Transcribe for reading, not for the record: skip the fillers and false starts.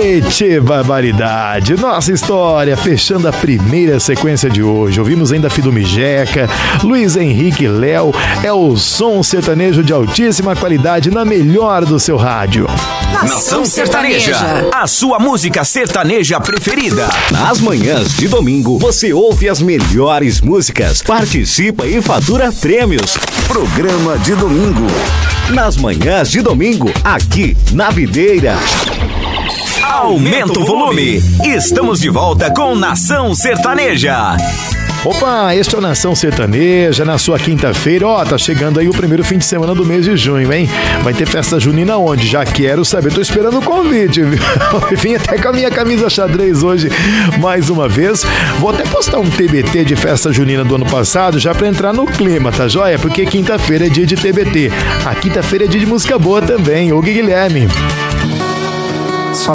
Tchê, barbaridade. Nossa história, fechando a primeira sequência de hoje. Ouvimos ainda Fido Mijeca, Luiz Henrique Léo. É o som sertanejo de altíssima qualidade na melhor do seu rádio. Nação Sertaneja, a sua música sertaneja preferida. Nas manhãs de domingo, você ouve as melhores músicas, participa e fatura prêmios. Programa de domingo. Nas manhãs de domingo, aqui na Videira. Aumenta o volume. Estamos de volta com Nação Sertaneja. Opa, este é o Nação Sertaneja na sua quinta-feira. Ó, tá chegando aí o primeiro fim de semana do mês de junho, hein? Vai ter festa junina onde? Já quero saber, tô esperando o convite, viu? Vim até com a minha camisa xadrez hoje, mais uma vez. Vou até postar um TBT de festa junina do ano passado, já pra entrar no clima, tá joia? Porque quinta-feira é dia de TBT. A quinta-feira é dia de música boa também, ô Guilherme.